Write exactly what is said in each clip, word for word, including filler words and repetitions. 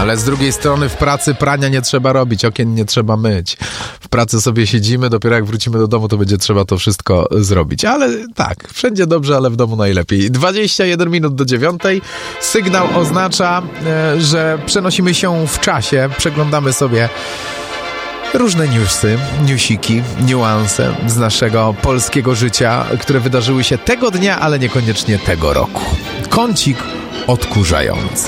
Ale z drugiej strony w pracy prania nie trzeba robić, okien nie trzeba myć. W pracy sobie siedzimy, dopiero jak wrócimy do domu, to będzie trzeba to wszystko zrobić. Ale tak, wszędzie dobrze, ale w domu najlepiej. dwadzieścia jeden minut do dziewiątej. Sygnał oznacza, że przenosimy się w czasie, przeglądamy sobie różne newsy, newsiki, niuanse z naszego polskiego życia, które wydarzyły się tego dnia, ale niekoniecznie tego roku. Kącik odkurzający.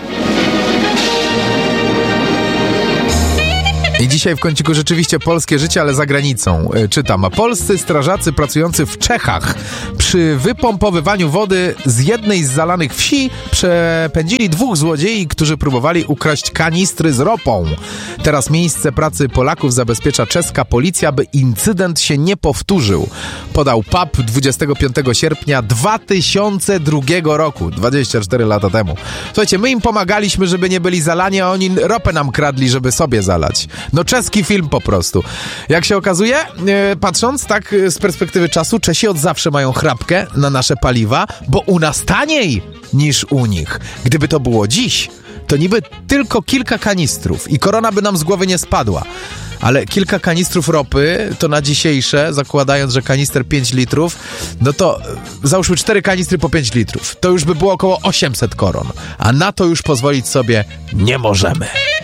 I dzisiaj w kąciku rzeczywiście polskie życie, ale za granicą. Czytam. Polscy strażacy pracujący w Czechach przy wypompowywaniu wody z jednej z zalanych wsi przepędzili dwóch złodziei, którzy próbowali ukraść kanistry z ropą. Teraz miejsce pracy Polaków zabezpiecza czeska policja, by incydent się nie powtórzył. Podał P A P dwudziestego piątego sierpnia dwa tysiące drugiego roku, dwadzieścia cztery lata temu. Słuchajcie, my im pomagaliśmy, żeby nie byli zalani, a oni ropę nam kradli, żeby sobie zalać. No czeski film po prostu. Jak się okazuje, yy, patrząc tak z perspektywy czasu, Czesi od zawsze mają chrapkę na nasze paliwa, bo u nas taniej niż u nich. Gdyby to było dziś, to niby tylko kilka kanistrów i korona by nam z głowy nie spadła. Ale kilka kanistrów ropy to na dzisiejsze, zakładając, że kanister pięć litrów, no to załóżmy cztery kanistry po pięć litrów. To już by było około osiemset koron. A na to już pozwolić sobie nie możemy.